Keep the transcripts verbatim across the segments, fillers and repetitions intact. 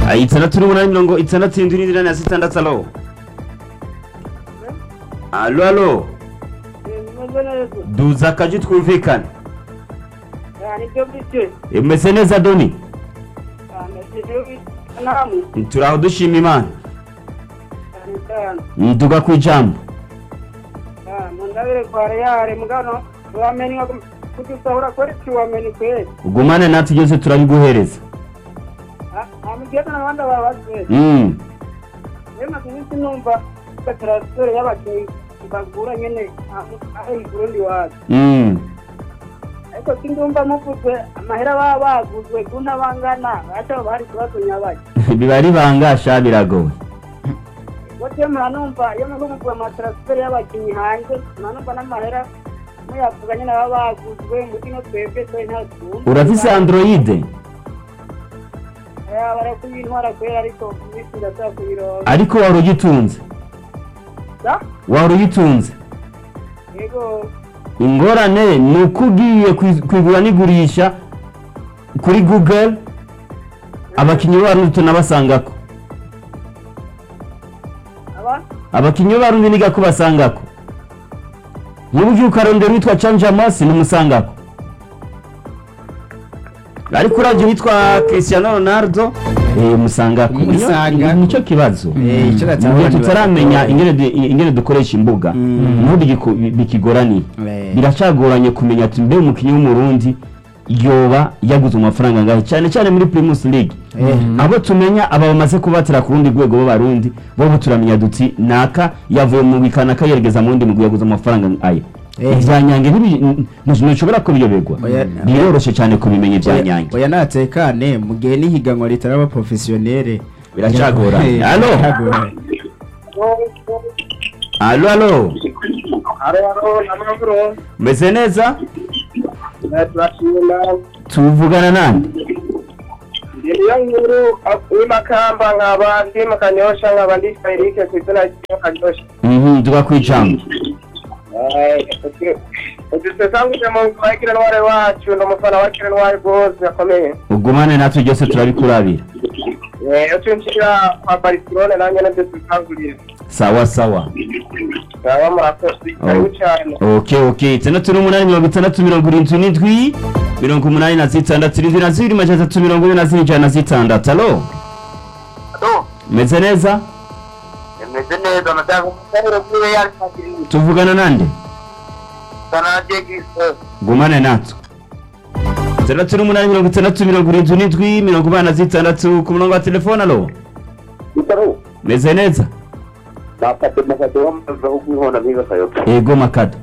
itandatu n'umunani mirongo itandatu n'indwi n'indwi na zitandatu. Alo alo alo duza akaji twumvikane. Umeze neza Doni? Turaho dushima Imana. Nduga kwijambo. Mundabire kwa Real mugano wamenye kudusahura kweri kiwamenye kweri. Ugumane natwe byose turabiguhereza. Ah, amugenda nabanda babazwe. Mm. Yema kinisi numva transfer y'abakinyi bagura nyene aho Burundi wacu. Mm. Ariko sindumva muvuzwe amahera baba baguzwe kuna bangana bacha bari kubazonya baki. Bibari bangasha biragowe. Wote mwanumva yo mugumva ama transfer y'abakinyi hanze mwanumva n'amahera muyavuganye naba baguzwe mukino twebwe so nta tumva. Urafise Android? Eh bara kubintwara kwera ariko bisinda cyakubiro. Ariko warugitunze? Da? Warugitunze? Yego. Ingorane nukugiye kwigura nigurisha kuri Google abakinyi barundi tunabasangako. Aba? Abakinyi barundi niga kubasangako. Nubugi ukarondera witwa Chanja Masi numusangako. Ariko uraje witwa Cristiano Ronaldo eh musangako. Nico kibazo. Eh ico gatanga tutaramenya ingene ingene dukoresha imbuga. Nubugi bikigorani. Biracagoranye kumenya ati mbe umukinyi w'umurundi yoba yaguze amafaranga ngahe cyane cyane muri Primus League. Abo tumenya aba bamaze kubatira ku rundi rwego b'abarundi bo turamenya duti naka yavuye mu bikana kayeregeza mu ndi mu yaguze amafaranga aya. Ivyanyange ntibishobora kubiyoberwa. Biroroshe cyane kubimenya ivyanyange. Oya natekane mu gihe nihiganwa ritaraba professionnel biracagora. Allo Allo allo Aro namagro. Meze neza? Natwashimira. Tuvugana nani? Ndiyo nguru imakamba nk'abandi makanyosha nk'abandi Felike kwitana cyakanyosha. Mhm duga kwijambo. Eh Ugise sanguje mu kwakira ntware wacu no mufana wakira ntware gose yakomeye. Ugumane natwe byose turabikurabira. Eh yo twinshira kwa Barcelona nanjye nabyo tukangurira. Sawa sawa. Sawa murakoze karibu cyane. Okay okay itandatu n'umunani mirongo itandatu mirongo irindwi n'indwi mirongo umunani na zitandatu irindwi na zibiri majana atatu mirongo ine na zine ijana na zitandatu. Alo Ado meze neza? meze neza nataka kumusabira kuri Real Madrid. Tuvugana nande? Sana Jegis. Gumane natwe. itandatu n'umunani mirongo itandatu mirongo irindwi n'indwi mirongo umunani na zitandatu ku murongo wa telefone. Alo Itaro meze neza? Nakate makate wamaze kuhona biga kayo. Ego makado.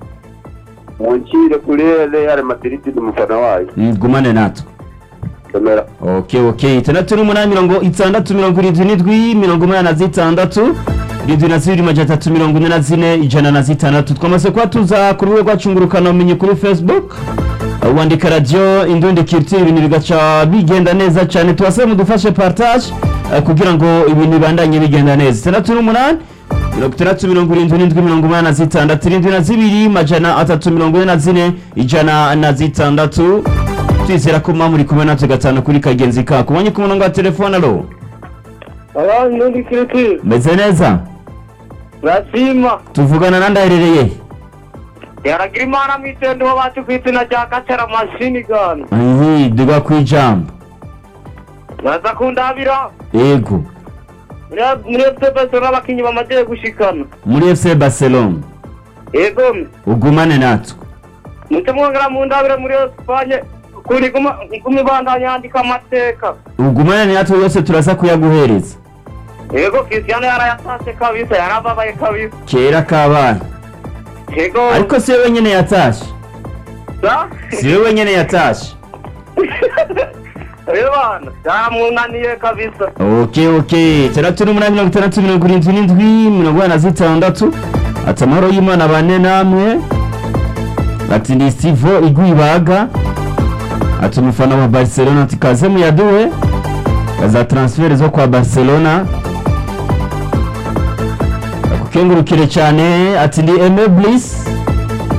Muncire kuri Real Madrid n'umufana wayo. Gumane natwe. Kamera. Okay okay itandatu n'umunani mirongo itandatu mirongo irindwi n'indwi mirongo umunani na zitandatu irindwi na zibiri majana atatu mirongo ine na zine ijana na zitandatu. Twamaze kwa tuza kuri we gwacungurukana umenye kuri Facebook. Wandika radio Indundi Culture ibintu bigaca bigenda neza cyane. Twasaba mudufashe partage kugira ngo ibintu bibandanye bigenda neza. itandatu n'umunani mirongo itandatu mirongo irindwi n'indwi mirongo umunani na zitandatu irindwi na zibiri majana atatu mirongo ine na zine ijana na zitandatu. Twizera ko muri kumwe natwe gatanu kuri kagenzi ka kubonye ku murongo wa telefone. Alo Alo Indundi Culture. meze neza? Rasima. Tuvugana nanda herereye? Yaragira imana mwitendo w'abantu kwituna cya Katara mashini gana. Ayi duga kwijambo. Baza kundabira. Ego Muri F C Barcelona abakinyi bamaze gushikana. muri F C Barcelona. Ego. Ugumane natwe. Mutemwongera mu ndabire muri Espagne kuri guma gumi bandanya andika amateka. Ugumane natwe yose turaza kuyaguhereza. Ego Cristiano yarayatase kabisa yarababaye kabisa. Kera kabaye. Ego. Ariko si wewe nyene yatashe. Da? Si wewe nyene yatashe. Ebana, yamunaniye kabisa. Okay okay itandatu n'umunani mirongo itandatu mirongo irindwi n'indwi mirongo ine na zitandatu. Ati amahoro y'Imana bane namwe. Ati ndi Stivo Igwibaga. Ati umufana wa Barcelona ati kaze muyaduwe. Kaza transfer zo kwa Barcelona. Akukengurukire cyane ati ndi Aime Bliss.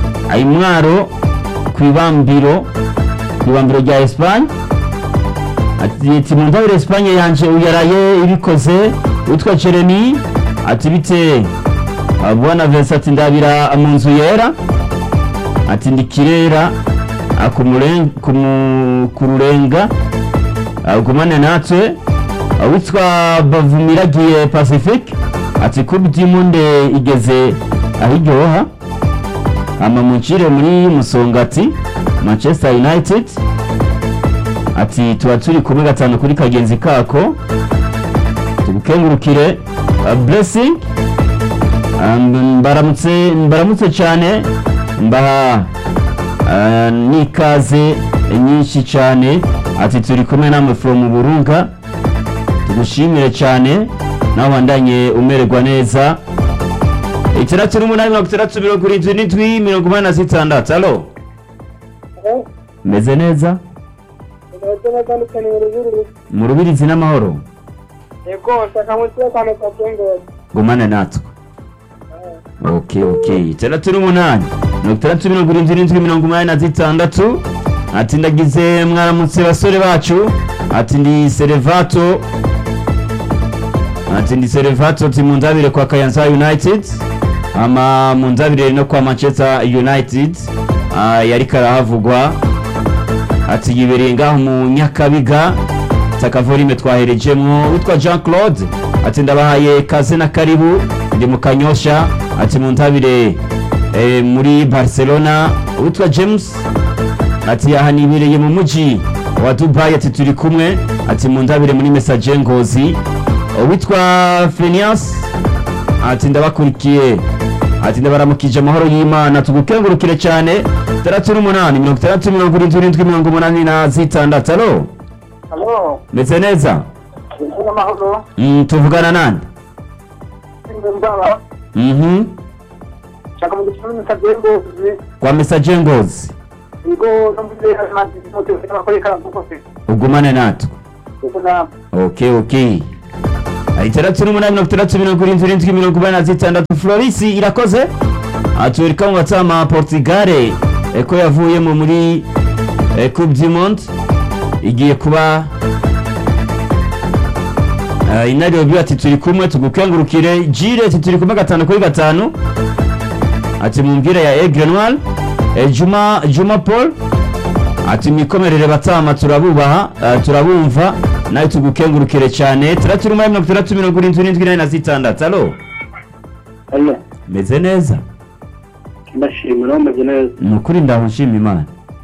Ayimwaro kwibambiro kwibambiro rya Espagne. ati timundabire Espagne yanje uyaraye ibikoze witwa Jeremy ati bite abwana Vincent ati ndabira mu nzu yera ati ndikirera akumurenga kururenga agumane natwe witwa Bavumiragiye Pacific ati kubiti munde igeze ahiryoha ama muncire muri Musongati Manchester United ati tuba turi kumwe gatanu kuri kagenzi kako tugukengurukire uh, blessing um, baramutse baramutse cyane mbaha uh, nikaze nyinshi cyane ati turi kumwe namwe from Burunga tugushimire cyane nawe wandanye umererwa neza itandatu n'umunani mirongo itandatu mirongo irindwi n'indwi mirongo umunani na zitandatu alo meze neza mu rubirizi n'amahoro yego shaka mutwe kwa mutakengo gumane natwe okay okay itandatu n'umunani mirongo itandatu mirongo irindwi n'indwi mirongo umunani na zitandatu ati ndagize mwaramutse basore bacu ati ndi Serevato ati ndi Serevato timundabire kwa Kayanza United ama mundabire no kwa Manchester United uh, yari karahavugwa ati yibereye ngaho mu Nyakabiga takavorime twaherejemwo witwa Jean Claude ati ndabahaye kaze na karibu ndi mu Kanyosha ati mundabire eh, muri Barcelona witwa James ati yahanibereye mu muji wa Dubai ati turi kumwe ati mundabire muri Message Ngozi witwa Phineas ati ndabakurikiye ati ndabaramukije amahoro y'Imana tugukengurukire cyane itandatu n'umunani mirongo itandatu mirongo irindwi n'indwi mirongo umunani na zitandatu alo Hello meze neza Ndina mahoro mm, tuvugana nande Ndaba mhm shaka mutwe mutakengo kwa Message Ngozi Igo nombe amazi mutwe kwa kala kukofe ugumane natwe Ukuna okay okay itandatu n'umunani mirongo itandatu mirongo irindwi n'indwi mirongo umunani na zitandatu Florisi irakoze atwereka mu batama Portugal eko yavuyemo muri Coupe du Monde igiye kuba uh, inari obi ati turi kumwe tugukengurukire Jire ati turi kumwe gatanu kuri gatanu ati mumbwire ya Aigle Noir e Juma Juma Paul ati mikomerere batama turabubaha uh, turabumva nayo tugukengurukire cyane itandatu n'umunani mirongo itandatu mirongo irindwi n'indwi na zitandatu alo Allo, meze neza ndashimira meze neza. nukuri ndaho nshima Imana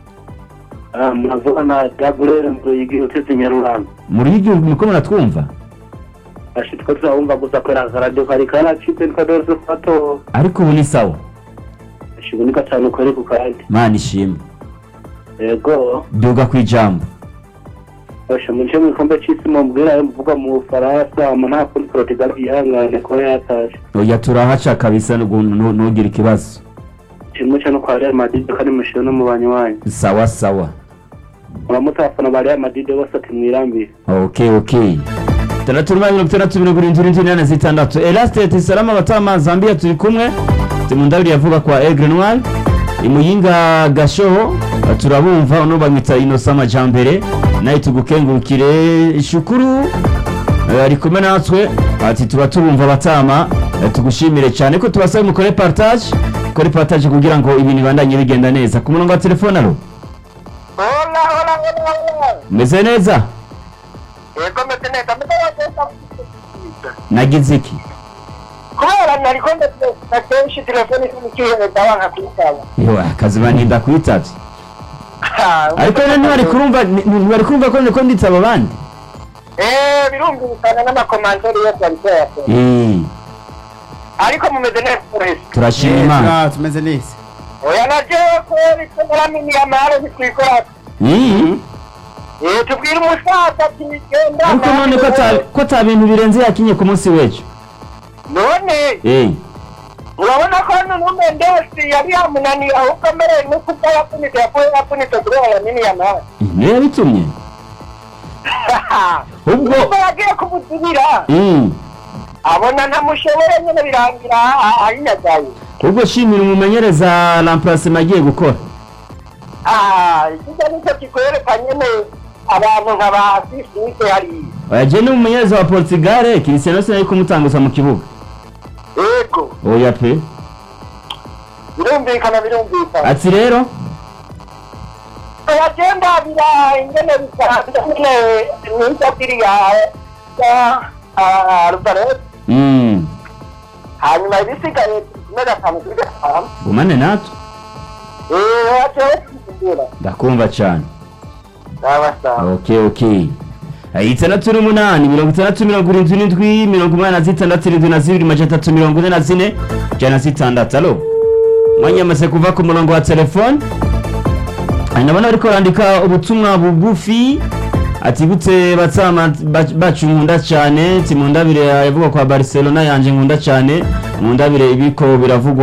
Ah, mnavuga na Gabriel Mruyigi utete Nyaruranga. muri y'igihugu muko muratwumva Ashitwa tuzawumva gusa kwera radio kari kana chipe nkadozo fato. ariko ubu ni sawa Shibunika cyane kuri ku kandi. Mana ishimwe Yego, duga kwijambo basha munche mu kombe cy'isi mu mbwira mvuga mu Faransa amana kuri Portugal ihangane ko yataje. oya turahaca kabisa nugira ikibazo Kimwe cyane kwa Real Madrid kandi mushiro no mu banywanyi. sawa sawa Abamutafana ba Real Madrid bose ati mwirambire. okay okay itandatu n'umunani mirongo itandatu mirongo irindwi n'indwi na zitandatu Elaste ati salama batama Zambia turi kumwe timundabiri yavuga kwa Aigle Noir imuyinga gashoho turabumva uno bamwita Innocent Majambere nayo tugukengurukire shukuru ari kumwe natwe ati tuba tubumva batama tugushimire cyane ko tubasabe mukore partage kore partage kugira ngo ibintu bandanye bigenda neza ku murongo wa telefone alo Hola hola hola meze neza Yego meze neza mutakengo nagize iki Kubera nariko ndakenshi telefone y'umukihe ndabanga kwitaba yo akazi baninda kwitavye ariko none bari kurumva bari kumva ko niko nditsaba bandi Eh birumvikana n'amakomandori yose ariko eh ariko mumeze neza Florisi turashima Imana tumeze neza Oya naje ko rikora mini amaro bikwikora eh Eh tubwira umusaza ati nigenda ariko none ko ta ko ta bintu birenze yakinye ku munsi wejo None eh urabona ko n'umwe ndesi yari yamunaniye ahubwo mbere no kuba yapunite yapuye yapunite kubera mini amaro niyo bitumye ubwo ubwo yagiye kumuzibira mm abona ntamushobora nyine birangira ahinyagaye ubwo shimira umumenyereza remplacement agiye gukora ah ikijya nicyo kikwereka nyine abantu nka ba Sisike hariya. oya je ni umumenyereza wa Portugal Cristiano sinari kumutanguza mu kibuga Yego. oya pe Birumvikana birumvikana. ati rero Agenda bira ingene bisanzwe nyine n'intabiri ya ya Alvarez. mm Hanyuma ibisigaye kimwe gatanu kuri gatanu. gumane natwe Eh, aje kumbura. ndakumva cyane Sawa sawa. okay okay itandatu n'umunani mirongo itandatu mirongo irindwi n'indwi mirongo umunani na zitandatu irindwi na zibiri majana atatu mirongo ine na zine ijana na zitandatu alo mwanya amaze kuva ku murongo wa telefone nabona ariko arandika ubutumwa bugufi ati gute batsama bacu nkunda cyane timundabire yavuga kwa Barcelona yanje nkunda cyane nkundabire ibiko biravugwa